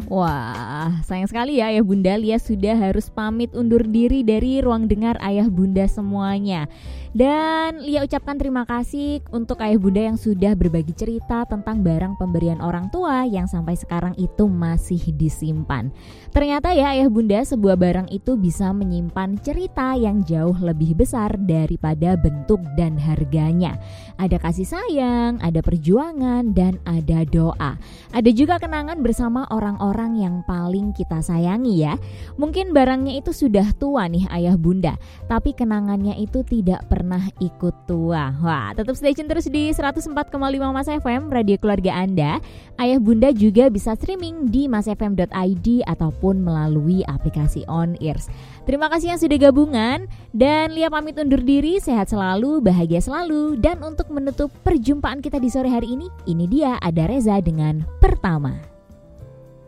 Wah, sayang sekali ya Ayah Bunda Lia sudah harus pamit undur diri dari ruang dengar Ayah Bunda semuanya. Dan Lia ucapkan terima kasih untuk Ayah Bunda yang sudah berbagi cerita tentang barang pemberian orang tua yang sampai sekarang itu masih disimpan. Ternyata ya Ayah Bunda, sebuah barang itu bisa menyimpan cerita yang jauh lebih besar daripada bentuk dan harganya. Ada kasih sayang, ada perjuangan, dan ada doa. Ada juga kenangan bersama orang-orang yang paling kita sayangi ya. Mungkin barangnya itu sudah tua nih Ayah Bunda, tapi kenangannya itu tidak pernah ikut tua. Wah, tetap stay tune terus di 104,5 Mas FM, radio keluarga Anda. Ayah Bunda juga bisa streaming di masfm.id ataupun melalui aplikasi On Ears. Terima kasih yang sudah gabungan, dan Lia pamit undur diri. Sehat selalu, bahagia selalu. Dan untuk menutup perjumpaan kita di sore hari ini dia ada Reza dengan Pertama.